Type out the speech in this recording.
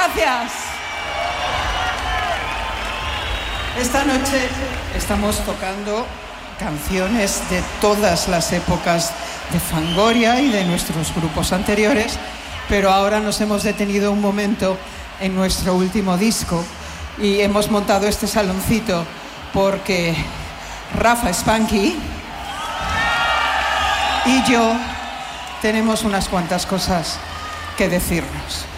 gracias. Esta noche estamos tocando canciones de todas las épocas de Fangoria y de nuestros grupos anteriores, pero ahora nos hemos detenido un momento en nuestro último disco y hemos montado este saloncito porque Rafa Spanky y yo tenemos unas cuantas cosas que decirnos.